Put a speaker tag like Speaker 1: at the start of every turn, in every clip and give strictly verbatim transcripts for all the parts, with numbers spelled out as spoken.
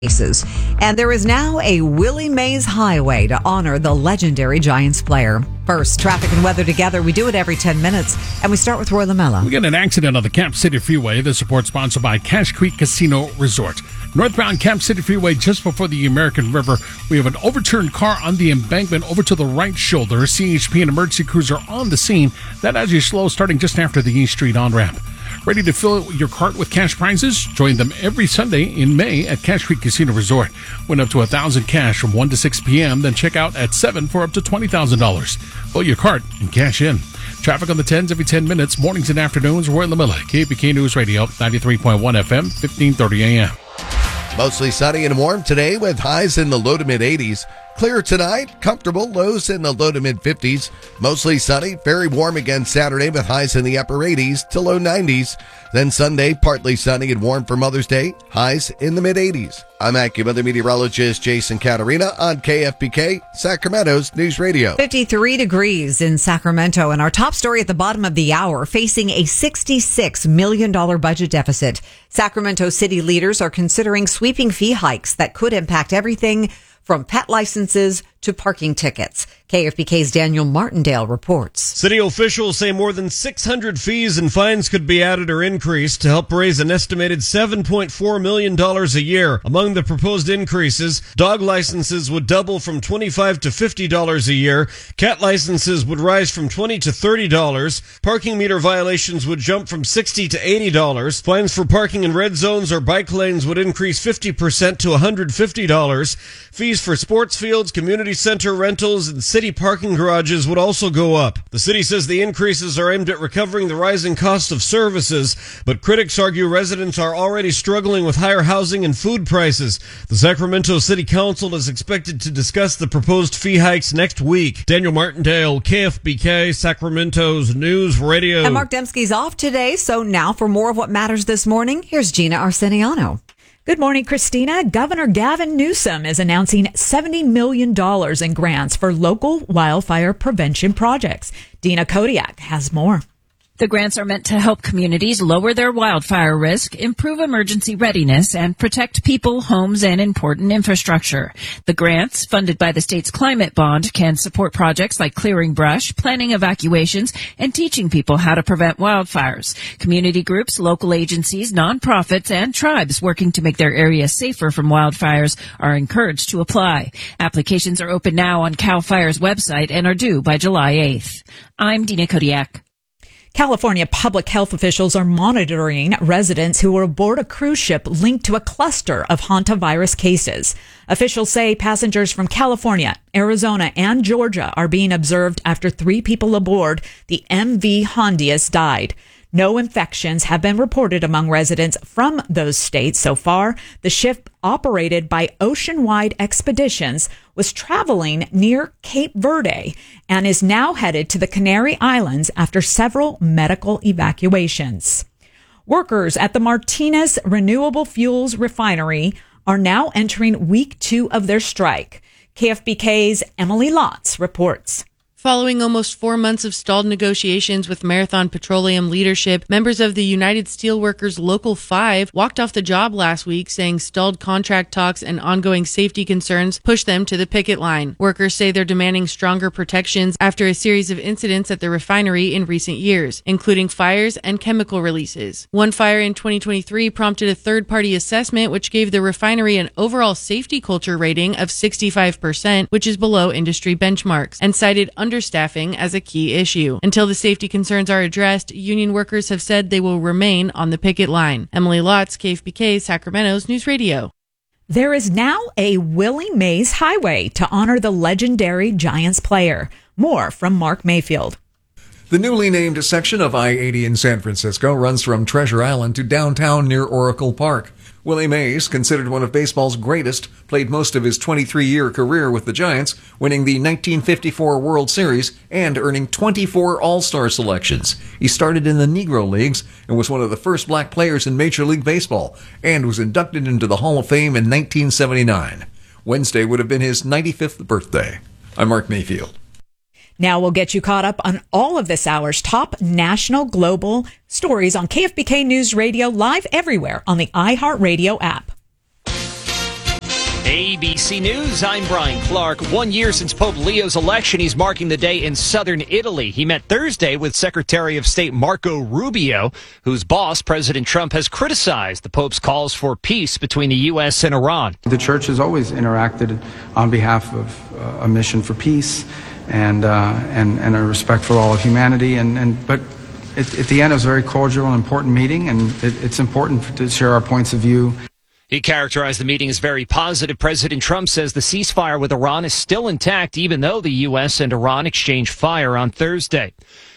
Speaker 1: Aces. And there is now a Willie Mays Highway to honor the legendary Giants player. First, traffic and weather together. We do it every ten minutes, and we start with Roy Lamella.
Speaker 2: We got an accident on the Camp City Freeway. This report sponsored by Cache Creek Casino Resort. Northbound Camp City Freeway just before the American River. We have an overturned car on the embankment over to the right shoulder. C H P and emergency crews are on the scene. That as you slow starting just after the East Street on-ramp. Ready to fill your cart with cash prizes? Join them every Sunday in May at Cache Creek Casino Resort. Win up to one thousand cash from one to six p.m., then check out at seven for up to twenty thousand dollars. Fill your cart and cash in. Traffic on the tens every ten minutes, mornings and afternoons. Roy Lamella, K F B K News Radio, ninety-three point one F M, fifteen thirty A M.
Speaker 3: Mostly sunny and warm today with highs in the low to mid eighties. Clear tonight, comfortable, lows in the low to mid fifties. Mostly sunny, very warm again Saturday with highs in the upper eighties to low nineties. Then Sunday, partly sunny and warm for Mother's Day, highs in the mid eighties. I'm AccuWeather meteorologist Jason Caterina on K F B K, Sacramento's News Radio.
Speaker 1: fifty-three degrees in Sacramento, and our top story at the bottom of the hour, facing a sixty-six million dollars budget deficit. Sacramento city leaders are considering sweeping fee hikes that could impact everything from pet licenses to parking tickets. K F B K's Daniel Martindale reports.
Speaker 4: City officials say more than six hundred fees and fines could be added or increased to help raise an estimated seven point four million dollars a year. Among the proposed increases, dog licenses would double from twenty-five dollars to fifty dollars a year. Cat licenses would rise from twenty dollars to thirty dollars. Parking meter violations would jump from sixty dollars to eighty dollars. Fines for parking in red zones or bike lanes would increase fifty percent to one hundred fifty dollars. Fees for sports fields, community center rentals, and city parking garages would also go up. The city says the increases are aimed at recovering the rising cost of services, but critics argue residents are already struggling with higher housing and food prices. The Sacramento City Council is expected to discuss the proposed fee hikes next week. Daniel Martindale, K F B K, Sacramento's News Radio.
Speaker 1: And Mark Dembski's off today, so now for more of what matters this morning, here's Gina Arseniano.
Speaker 5: Good morning, Christina. Governor Gavin Newsom is announcing seventy million dollars in grants for local wildfire prevention projects. Dina Kodiak has more.
Speaker 6: The grants are meant to help communities lower their wildfire risk, improve emergency readiness, and protect people, homes, and important infrastructure. The grants, funded by the state's climate bond, can support projects like clearing brush, planning evacuations, and teaching people how to prevent wildfires. Community groups, local agencies, nonprofits, and tribes working to make their areas safer from wildfires are encouraged to apply. Applications are open now on CAL FIRE's website and are due by July eighth. I'm Dina Kodiak.
Speaker 5: California public health officials are monitoring residents who were aboard a cruise ship linked to a cluster of hantavirus cases. Officials say passengers from California, Arizona, and Georgia are being observed after three people aboard the M V Hondias died. No infections have been reported among residents from those states so far. The ship, operated by Oceanwide Expeditions, was traveling near Cape Verde and is now headed to the Canary Islands after several medical evacuations. Workers at the Martinez Renewable Fuels Refinery are now entering week two of their strike. K F B K's Emily Lotz reports.
Speaker 7: Following almost four months of stalled negotiations with Marathon Petroleum leadership, members of the United Steelworkers Local five walked off the job last week, saying stalled contract talks and ongoing safety concerns pushed them to the picket line. Workers say they're demanding stronger protections after a series of incidents at the refinery in recent years, including fires and chemical releases. One fire in twenty twenty-three prompted a third-party assessment which gave the refinery an overall safety culture rating of sixty-five percent, which is below industry benchmarks, and cited understaffing as a key issue. Until the safety concerns are addressed, union workers have said they will remain on the picket line. Emily Lotz, K F B K, Sacramento's News Radio.
Speaker 5: There is now a Willie Mays Highway to honor the legendary Giants player. More from Mark Mayfield.
Speaker 8: The newly named section of I eighty in San Francisco runs from Treasure Island to downtown near Oracle Park. Willie Mays, considered one of baseball's greatest, played most of his twenty-three-year career with the Giants, winning the nineteen fifty-four World Series and earning twenty-four All-Star selections. He started in the Negro Leagues and was one of the first black players in Major League Baseball, and was inducted into the Hall of Fame in nineteen seventy-nine. Wednesday would have been his ninety-fifth birthday. I'm Mark Mayfield.
Speaker 5: Now we'll get you caught up on all of this hour's top national, global stories on K F B K News Radio, live everywhere on the iHeartRadio app.
Speaker 9: A B C News, I'm Brian Clark. One year since Pope Leo's election, he's marking the day in southern Italy. He met Thursday with Secretary of State Marco Rubio, whose boss, President Trump, has criticized the Pope's calls for peace between the U S and Iran.
Speaker 10: The church has always interacted on behalf of uh, a mission for peace and, uh, and, and a respect for all of humanity. And, and but at, at the end, it was a very cordial and important meeting, and it, it's important to share our points of view.
Speaker 9: He characterized the meeting as very positive. President Trump says the ceasefire with Iran is still intact, even though the U S and Iran exchanged fire on Thursday.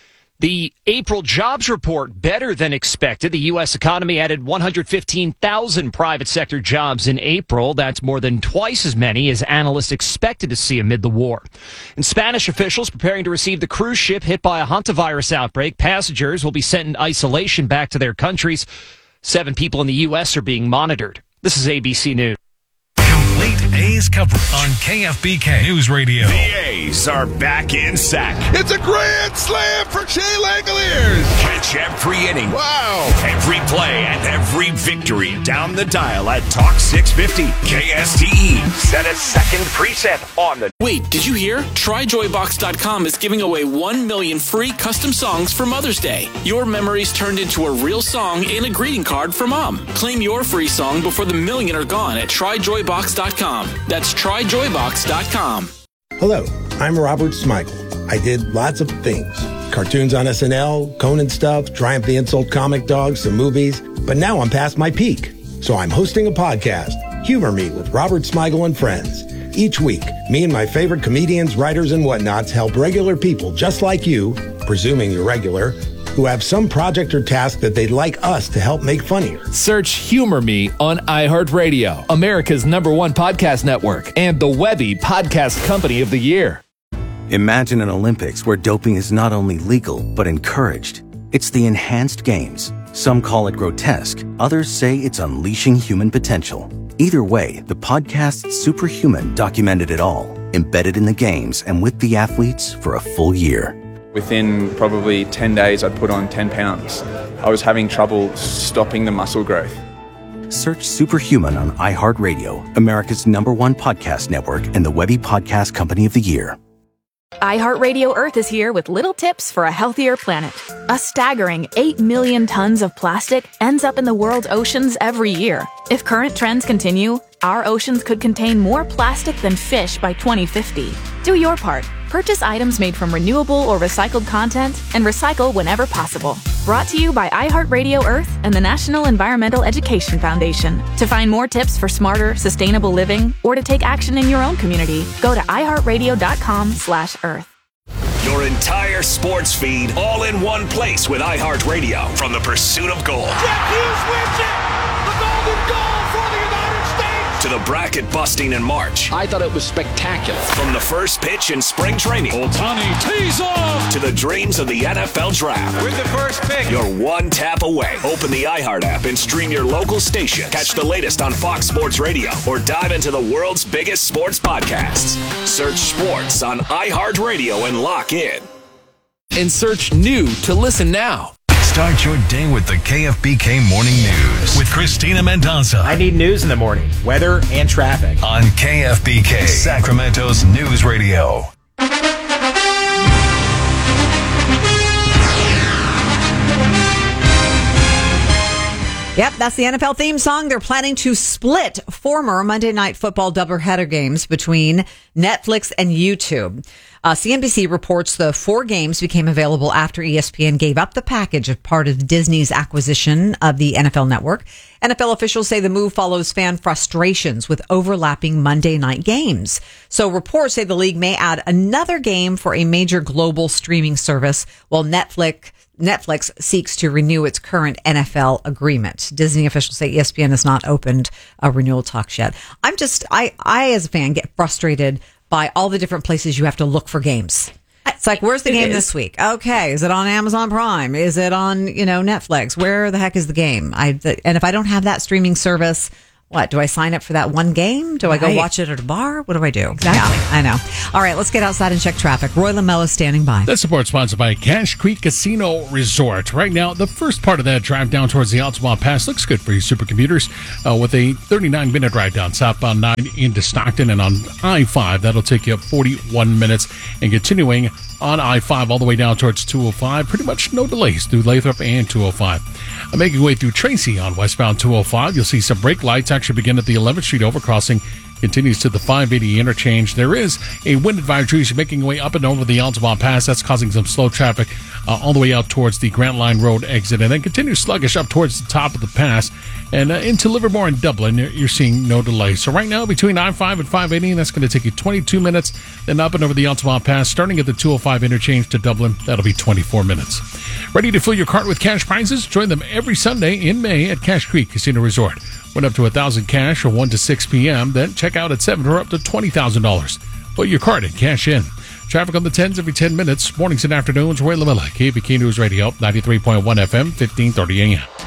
Speaker 9: The April jobs report better than expected. The U S economy added one hundred fifteen thousand private sector jobs in April. That's more than twice as many as analysts expected to see amid the war. And Spanish officials preparing to receive the cruise ship hit by a hantavirus outbreak. Passengers will be sent in isolation back to their countries. Seven people in the U S are being monitored. This is A B C News.
Speaker 11: Complete A's coverage on K F B K News Radio.
Speaker 12: The A's are back in sack.
Speaker 13: It's a grand slam for Shea Langoliers.
Speaker 12: Catch every inning.
Speaker 13: Wow.
Speaker 12: Every play and every victory down the dial at Talk six fifty. K S T E. Set a second preset on the...
Speaker 14: Wait, did you hear? Try Joy Box dot com is giving away one million free custom songs for Mother's Day. Your memories turned into a real song and a greeting card for Mom. Claim your free song before the million are gone at Try Joy Box dot com. That's Try Joy Box dot com.
Speaker 15: Hello, I'm Robert Smigel. I did lots of things. Cartoons on S N L, Conan stuff, Triumph the Insult Comic Dog, some movies. But now I'm past my peak. So I'm hosting a podcast, Humor Me with Robert Smigel and Friends. Each week, me and my favorite comedians, writers, and whatnots help regular people just like you, presuming you're regular, who have some project or task that they'd like us to help make funnier.
Speaker 16: Search Humor Me on iHeartRadio, America's number one podcast network, and the Webby Podcast Company of the Year.
Speaker 17: Imagine an Olympics where doping is not only legal, but encouraged. It's the Enhanced Games. Some call it grotesque. Others say it's unleashing human potential. Either way, the podcast Superhuman documented it all, embedded in the games and with the athletes for a full year.
Speaker 18: Within probably ten days, I'd put on ten pounds. I was having trouble stopping the muscle growth.
Speaker 17: Search Superhuman on iHeartRadio, America's number one podcast network, and the Webby Podcast Company of the Year.
Speaker 19: iHeartRadio Earth is here with little tips for a healthier planet. A staggering eight million tons of plastic ends up in the world's oceans every year. If current trends continue, our oceans could contain more plastic than fish by twenty fifty. Do your part. Purchase items made from renewable or recycled content and recycle whenever possible. Brought to you by iHeartRadio Earth and the National Environmental Education Foundation. To find more tips for smarter, sustainable living or to take action in your own community, go to iHeartRadio.com slash Earth.
Speaker 12: Your entire sports feed all in one place with iHeartRadio. From the pursuit of gold.
Speaker 13: Jeff Hughes wins it! The golden goal for the United States!
Speaker 12: To the bracket busting in March.
Speaker 20: I thought it was spectacular.
Speaker 12: From the first pitch in spring training.
Speaker 13: Ohtani tees off!
Speaker 12: To the dreams of the N F L Draft.
Speaker 13: With the first pick.
Speaker 12: You're one tap away. Open the iHeart app and stream your local station. Catch the latest on Fox Sports Radio or dive into the world's biggest sports podcasts. Search sports on iHeartRadio and lock in.
Speaker 16: And search new to listen now.
Speaker 11: Start your day with the K F B K Morning News with Christina Mendoza.
Speaker 21: I need news in the morning, weather and traffic.
Speaker 11: On K F B K, Sacramento's News Radio.
Speaker 1: Yep, that's the N F L theme song. They're planning to split former Monday Night Football doubleheader games between Netflix and YouTube. Uh, C N B C reports the four games became available after E S P N gave up the package as part of Disney's acquisition of the N F L network. N F L officials say the move follows fan frustrations with overlapping Monday night games. So reports say the league may add another game for a major global streaming service while Netflix Netflix seeks to renew its current N F L agreement. Disney officials say E S P N has not opened a renewal talks yet. I'm just, I, I as a fan get frustrated by all the different places you have to look for games. It's like, where's the game this week? Okay. Is it on Amazon Prime? Is it on, you know, Netflix? Where the heck is the game? I, the, and if I don't have that streaming service, What, do I sign up for that one game? Do I go
Speaker 5: Right.
Speaker 1: watch it at a bar? What do I do?
Speaker 5: Exactly.
Speaker 1: Yeah, I know. All right, let's get outside and check traffic. Roy Lamello standing by.
Speaker 2: That support sponsored by Cache Creek Casino Resort. Right now, the first part of that drive down towards the Altamont Pass looks good for you supercommuters uh, with a thirty-nine minute ride down southbound nine into Stockton, and on I five, that'll take you forty-one minutes, and continuing on I five all the way down towards two oh five. Pretty much no delays through Lathrop and two oh five. Uh, making your way through Tracy on westbound two oh five, you'll see some brake lights actually begin at the eleventh Street overcrossing. Continues to the five eighty interchange. There is a wind advisory as you're making your way up and over the Altamont Pass. That's causing some slow traffic uh, all the way out towards the Grant Line Road exit, and then continues sluggish up towards the top of the pass. And uh, into Livermore and Dublin, you're, you're seeing no delay. So right now, between I five and five eighty, that's going to take you twenty-two minutes. Then up and over the Altamont Pass, starting at the two oh five interchange to Dublin, that'll be twenty-four minutes. Ready to fill your cart with cash prizes? Join them every Sunday in May at Cache Creek Casino Resort. Win up to one thousand cash from one to six p.m. Then check out at seven or up to twenty thousand dollars. Put your card and cash in. Traffic on the tens every ten minutes. Mornings and afternoons. Roy Lamella, K V K News Radio, ninety-three point one F M, fifteen thirty A M.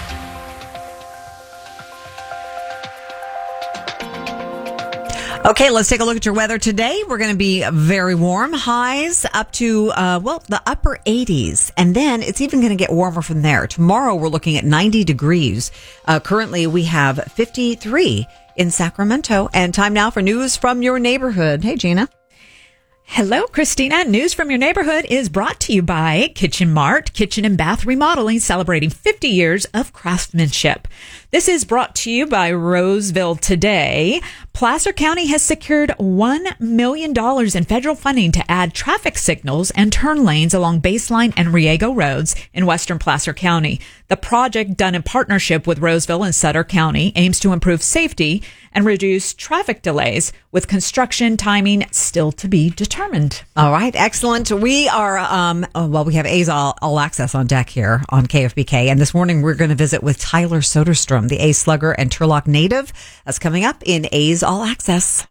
Speaker 1: Okay, let's take a look at your weather today. We're going to be very warm. Highs up to, uh, well, the upper eighties. And then it's even going to get warmer from there. Tomorrow, we're looking at ninety degrees. Uh, currently, we have fifty-three in Sacramento. And time now for news from your neighborhood. Hey, Gina.
Speaker 5: Hello, Christina. News from your neighborhood is brought to you by Kitchen Mart, Kitchen and Bath Remodeling, celebrating fifty years of craftsmanship. This is brought to you by Roseville Today. Placer County has secured one million dollars in federal funding to add traffic signals and turn lanes along Baseline and Riego roads in western Placer County. The project, done in partnership with Roseville and Sutter County, aims to improve safety and reduce traffic delays, with construction timing still to be determined.
Speaker 1: All right, excellent. We are, um, oh, well, we have A's all, all Access on deck here on K F B K. And this morning we're going to visit with Tyler Soderstrom, the A's slugger and Turlock native. That's coming up in A's All Access.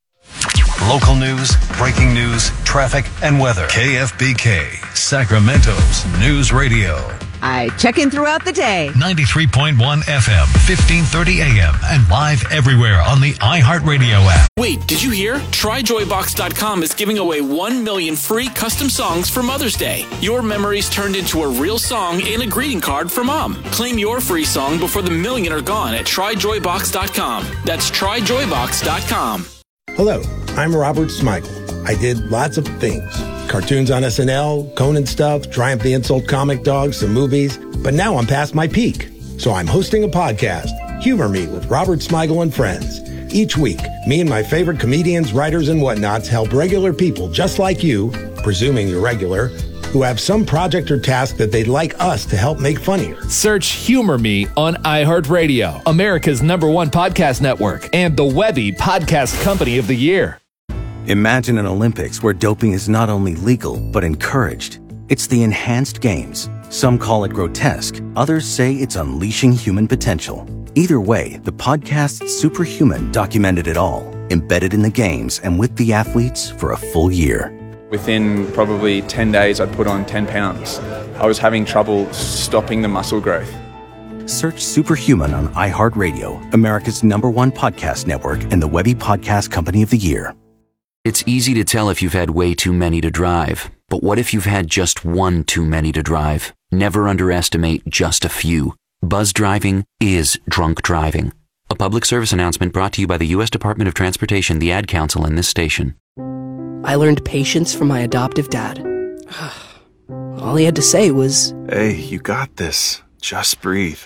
Speaker 11: Local news, breaking news, traffic, and weather. K F B K, Sacramento's News Radio.
Speaker 1: I check in throughout the day.
Speaker 11: ninety-three point one F M, fifteen thirty A M, and live everywhere on the iHeartRadio app.
Speaker 14: Wait, did you hear? Try Joy Box dot com is giving away one million free custom songs for Mother's Day. Your memories turned into a real song and a greeting card for Mom. Claim your free song before the million are gone at Try Joy Box dot com. That's Try Joy Box dot com.
Speaker 15: Hello, I'm Robert Smigel. I did lots of things. Cartoons on S N L, Conan stuff, Triumph the Insult comic dogs, some movies. But now I'm past my peak. So I'm hosting a podcast, Humor Me with Robert Smigel and Friends. Each week, me and my favorite comedians, writers, and whatnots help regular people just like you, presuming you're regular, who have some project or task that they'd like us to help make funnier.
Speaker 16: Search Humor Me on iHeartRadio, America's number one podcast network, and the Webby Podcast Company of the Year.
Speaker 17: Imagine an Olympics where doping is not only legal, but encouraged. It's the enhanced games. Some call it grotesque. Others say it's unleashing human potential. Either way, the podcast Superhuman documented it all, embedded in the games and with the athletes for a full year.
Speaker 18: Within probably ten days, I'd put on ten pounds. I was having trouble stopping the muscle growth.
Speaker 17: Search Superhuman on iHeartRadio, America's number one podcast network, and the Webby Podcast Company of the Year.
Speaker 20: It's easy to tell if you've had way too many to drive. But what if you've had just one too many to drive? Never underestimate just a few. Buzz driving is drunk driving. A public service announcement brought to you by the U S Department of Transportation, the Ad Council, and this station.
Speaker 22: I learned patience from my adoptive dad. All he had to say was,
Speaker 23: "Hey, you got this. Just breathe."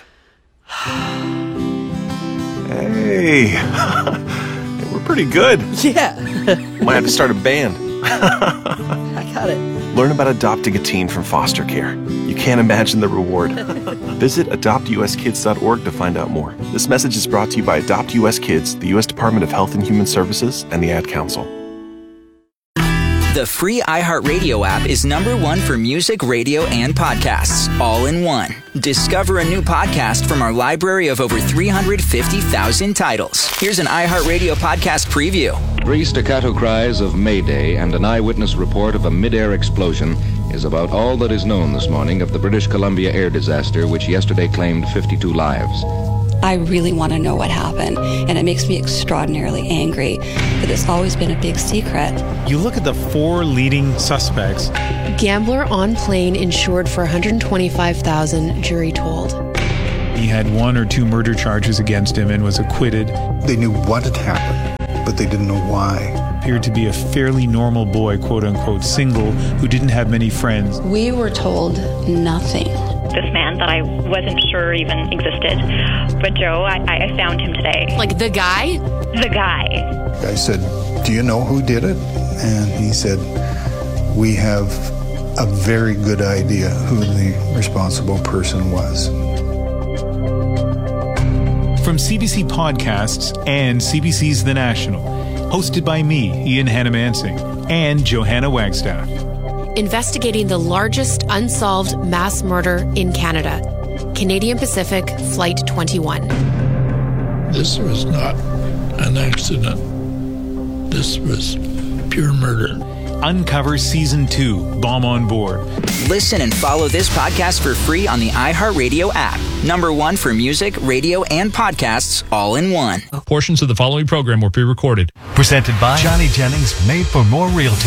Speaker 23: Hey, we're pretty good.
Speaker 22: Yeah.
Speaker 23: Might have to start a band.
Speaker 22: I got it.
Speaker 23: Learn about adopting a teen from foster care. You can't imagine the reward. Visit adopt U S kids dot org to find out more. This message is brought to you by Adopt U S Kids, the U S Department of Health and Human Services, and the Ad Council.
Speaker 24: The free iHeartRadio app is number one for music, radio, and podcasts, all in one. Discover a new podcast from our library of over three hundred fifty thousand titles. Here's an iHeartRadio podcast preview.
Speaker 25: Three staccato cries of Mayday and an eyewitness report of a mid-air explosion is about all that is known this morning of the British Columbia air disaster, which yesterday claimed fifty-two lives.
Speaker 3: I really want to know what happened, and it makes me extraordinarily angry that it's always been a big secret.
Speaker 4: You look at the four leading suspects.
Speaker 6: Gambler on plane insured for one hundred twenty-five thousand dollars, jury told.
Speaker 4: He had one or two murder charges against him and was acquitted.
Speaker 7: They knew what had happened, but they didn't know why.
Speaker 4: Appeared to be a fairly normal boy, quote unquote, single, who didn't have many friends.
Speaker 3: We were told nothing.
Speaker 8: This man that I wasn't sure even existed. But Joe, I, I found him today.
Speaker 6: Like the guy?
Speaker 8: The guy.
Speaker 7: I said, do you know who did it? And he said, we have a very good idea who the responsible person was.
Speaker 4: From C B C Podcasts and C B C's The National, hosted by me, Ian Hannamansing, and Johanna Wagstaff.
Speaker 6: Investigating the largest unsolved mass murder in Canada. Canadian Pacific Flight twenty-one.
Speaker 26: This was not an accident. This was pure murder.
Speaker 4: Uncover Season two, Bomb on Board.
Speaker 24: Listen and follow this podcast for free on the iHeartRadio app. Number one for music, radio, and podcasts all in one.
Speaker 27: Portions of the following program were pre-recorded.
Speaker 11: Presented by Johnny Jennings, made for more realty.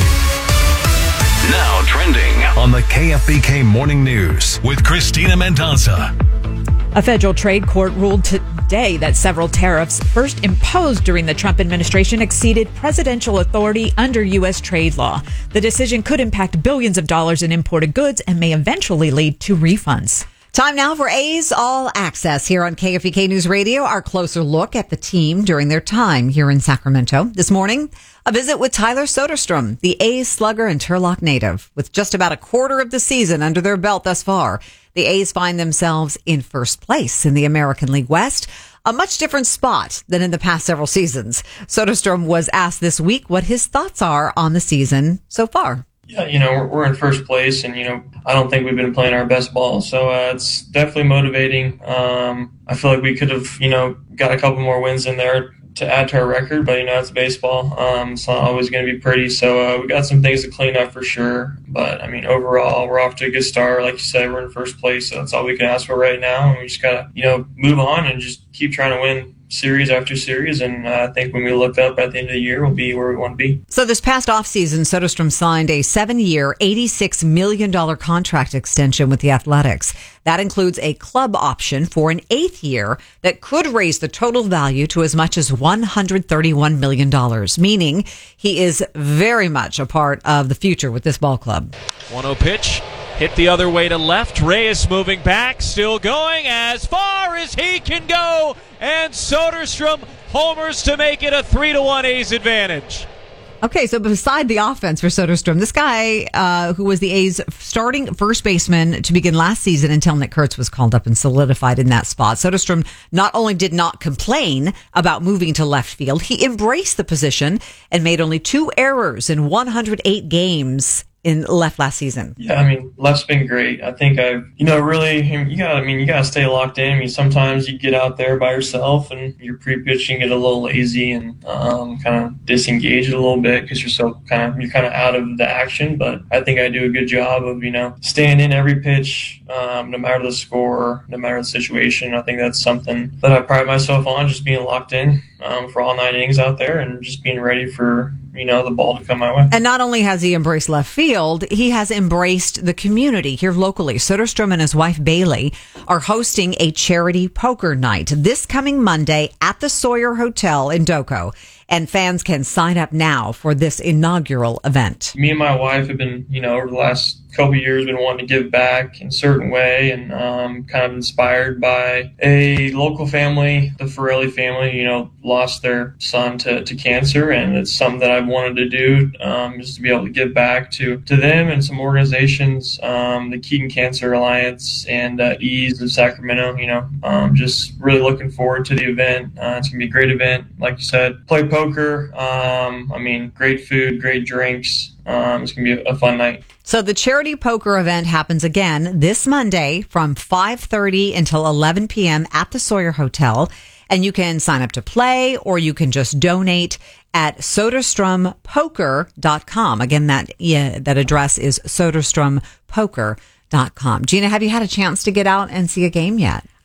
Speaker 11: Now trending on the K F B K Morning News with Christina Mendonca.
Speaker 5: A federal trade court ruled today that several tariffs first imposed during the Trump administration exceeded presidential authority under U S trade law. The decision could impact billions of dollars in imported goods and may eventually lead to refunds.
Speaker 1: Time now for A's All Access here on K F B K News Radio. Our closer look at the team during their time here in Sacramento. This morning, a visit with Tyler Soderstrom, the A's slugger and Turlock native. With just about a quarter of the season under their belt thus far, the A's find themselves in first place in the American League West, a much different spot than in the past several seasons. Soderstrom was asked this week what his thoughts are on the season so far.
Speaker 28: Yeah, you know, we're, we're in first place, and, you know, I don't think we've been playing our best ball. So uh, it's definitely motivating. Um, I feel like we could have, you know, got a couple more wins in there to add to our record, but, you know, it's baseball. Um, it's not always going to be pretty. So uh, we got some things to clean up for sure. But, I mean, overall, we're off to a good start. Like you said, we're in first place, so that's all we can ask for right now. And we just got to, you know, move on and just keep trying to win series after series, and uh, I think when we look up at the end of the year, we'll be where we want to be.
Speaker 1: So this past offseason, Soderstrom signed a seven-year, eighty-six million dollars contract extension with the Athletics. That includes a club option for an eighth year that could raise the total value to as much as one hundred thirty-one million dollars, meaning he is very much a part of the future with this ball club.
Speaker 29: one oh pitch. Hit the other way to left. Reyes moving back, still going as far as he can go. And Soderstrom homers to make it a three to one A's advantage.
Speaker 1: Okay, so beside the offense for Soderstrom, this guy uh, who was the A's starting first baseman to begin last season until Nick Kurtz was called up and solidified in that spot. Soderstrom not only did not complain about moving to left field, he embraced the position and made only two errors in one hundred eight games in left last season.
Speaker 28: Yeah, I mean, left's been great. I think I've, you know, really, you gotta, I mean, you gotta stay locked in. I mean, sometimes you get out there by yourself and your pre-pitching get a little lazy and um, kind of disengage a little bit because you're so kind of, you're kind of out of the action. But I think I do a good job of, you know, staying in every pitch, um, no matter the score, no matter the situation. I think that's something that I pride myself on, just being locked in um, for all nine innings out there and just being ready for, you know, the ball to come my way.
Speaker 1: And not only has he embraced left field, he has embraced the community here locally. Soderstrom and his wife Bailey are hosting a charity poker night this coming Monday at the Sawyer Hotel in Doco. And fans can sign up now for this inaugural event.
Speaker 28: Me and my wife have been, you know, over the last couple of years been wanting to give back in a certain way, and um, kind of inspired by a local family, the Ferrelli family, you know, lost their son to, to cancer, and it's something that I've wanted to do, um, just to be able to give back to, to them and some organizations, um, the Keaton Cancer Alliance and uh, Ease of Sacramento, you know, um, just really looking forward to the event. Uh, it's going to be a great event. Like you said, play poker. Um, I mean, great food, great drinks. Um, it's going to be a, a fun night.
Speaker 1: So the charity poker event happens again this Monday from five thirty until eleven p.m. at the Sawyer Hotel. And you can sign up to play, or you can just donate at soderstrom poker dot com. Again, that yeah, that address is soderstrom poker dot com. Gina, have you had a chance to get out and see a game yet?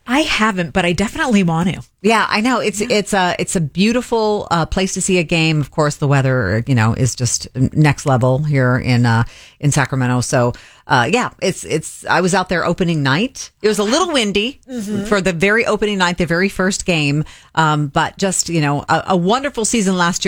Speaker 5: I haven't, but I definitely want to.
Speaker 1: Yeah, I know. It's it's a it's a beautiful uh, place to see a game. Of course, the weather, you know, is just next level here in uh, in Sacramento. So, uh, yeah, it's it's. I was out there opening night. It was a little windy mm-hmm. for the very opening night, the very first game, um, but just you know, a, a wonderful season last year.